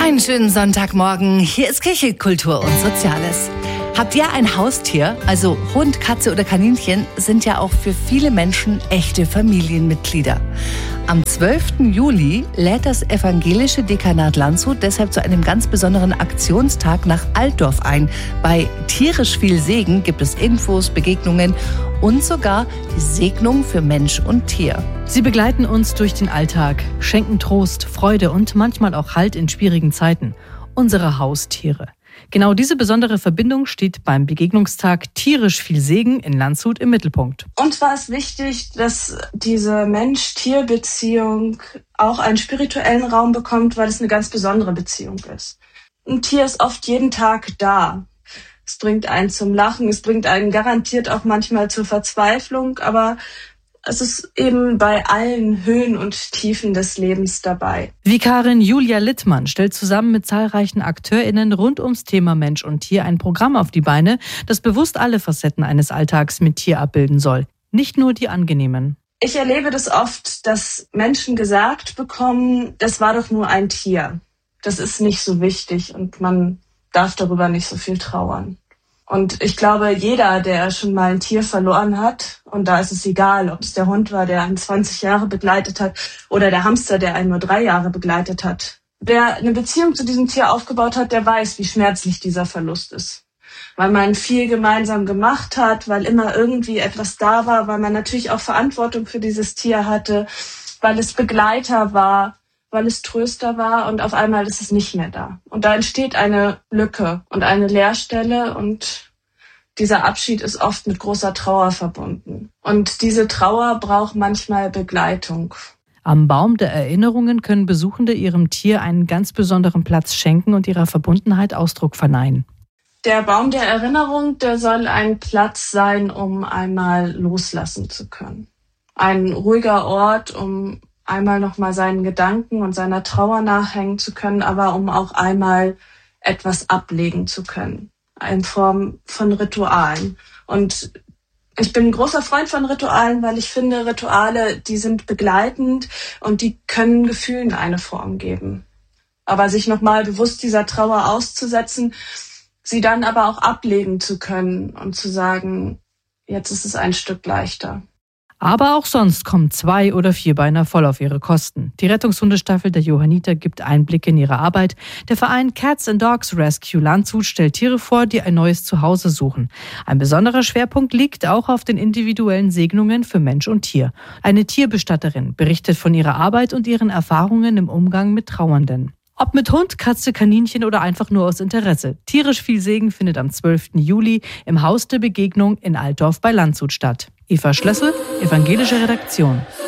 Einen schönen Sonntagmorgen. Hier ist Kirche, Kultur und Soziales. Habt ihr ein Haustier? Also Hund, Katze oder Kaninchen sind ja auch für viele Menschen echte Familienmitglieder. Am 12. Juli lädt das evangelische Dekanat Landshut deshalb zu einem ganz besonderen Aktionstag nach Altdorf ein. Bei Tierisch viel Segen gibt es Infos, Begegnungen und sogar die Segnung für Mensch und Tier. Sie begleiten uns durch den Alltag, schenken Trost, Freude und manchmal auch Halt in schwierigen Zeiten. Unsere Haustiere. Genau diese besondere Verbindung steht beim Begegnungstag Tierisch viel Segen in Landshut im Mittelpunkt. Uns war es wichtig, dass diese Mensch-Tier-Beziehung auch einen spirituellen Raum bekommt, weil es eine ganz besondere Beziehung ist. Ein Tier ist oft jeden Tag da. Es bringt einen zum Lachen, es bringt einen garantiert auch manchmal zur Verzweiflung, aber es ist eben bei allen Höhen und Tiefen des Lebens dabei. Vikarin Julia Littmann stellt zusammen mit zahlreichen AkteurInnen rund ums Thema Mensch und Tier ein Programm auf die Beine, das bewusst alle Facetten eines Alltags mit Tier abbilden soll. Nicht nur die angenehmen. Ich erlebe das oft, dass Menschen gesagt bekommen, das war doch nur ein Tier. Das ist nicht so wichtig und man darf darüber nicht so viel trauern. Und ich glaube, jeder, der schon mal ein Tier verloren hat, und da ist es egal, ob es der Hund war, der einen 20 Jahre begleitet hat, oder der Hamster, der einen nur 3 Jahre begleitet hat, wer eine Beziehung zu diesem Tier aufgebaut hat, der weiß, wie schmerzlich dieser Verlust ist. Weil man viel gemeinsam gemacht hat, weil immer irgendwie etwas da war, weil man natürlich auch Verantwortung für dieses Tier hatte, weil es Begleiter war, weil es Tröster war und auf einmal ist es nicht mehr da. Und da entsteht eine Lücke und eine Leerstelle und dieser Abschied ist oft mit großer Trauer verbunden. Und diese Trauer braucht manchmal Begleitung. Am Baum der Erinnerungen können Besuchende ihrem Tier einen ganz besonderen Platz schenken und ihrer Verbundenheit Ausdruck verleihen. Der Baum der Erinnerung, der soll ein Platz sein, um einmal loslassen zu können. Ein ruhiger Ort, um einmal nochmal seinen Gedanken und seiner Trauer nachhängen zu können, aber um auch einmal etwas ablegen zu können. In Form von Ritualen. Und ich bin ein großer Freund von Ritualen, weil ich finde, Rituale, die sind begleitend und die können Gefühlen eine Form geben. Aber sich nochmal bewusst dieser Trauer auszusetzen, sie dann aber auch ablegen zu können und zu sagen, jetzt ist es ein Stück leichter. Aber auch sonst kommen 2- oder 4-Beiner voll auf ihre Kosten. Die Rettungshundestaffel der Johanniter gibt Einblicke in ihre Arbeit. Der Verein Cats and Dogs Rescue Landshut stellt Tiere vor, die ein neues Zuhause suchen. Ein besonderer Schwerpunkt liegt auch auf den individuellen Segnungen für Mensch und Tier. Eine Tierbestatterin berichtet von ihrer Arbeit und ihren Erfahrungen im Umgang mit Trauernden. Ob mit Hund, Katze, Kaninchen oder einfach nur aus Interesse. Tierisch viel Segen findet am 12. Juli im Haus der Begegnung in Altdorf bei Landshut statt. Eva Schlössel, Evangelische Redaktion.